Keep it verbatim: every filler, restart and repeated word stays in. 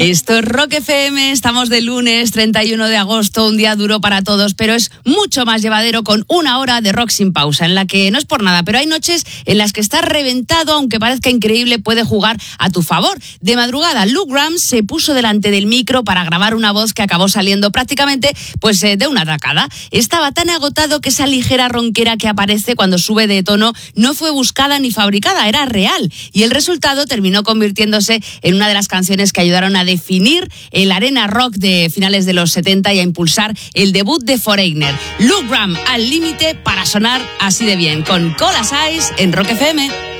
Esto es Rock F M, estamos de lunes treinta y uno de agosto, un día duro para todos, pero es mucho más llevadero con una hora de rock sin pausa, en la que no es por nada, pero hay noches en las que estás reventado, aunque parezca increíble, puede jugar a tu favor. De madrugada, Luke Graham se puso delante del micro para grabar una voz que acabó saliendo prácticamente pues eh, de una atacada. Estaba tan agotado que esa ligera ronquera que aparece cuando sube de tono no fue buscada ni fabricada, era real, y el resultado terminó convirtiéndose en una de las canciones que ayudaron a definir el arena rock de finales de los setenta y a impulsar el debut de Foreigner. Luke Graham al límite para sonar así de bien, con Cold as Ice en Rock F M.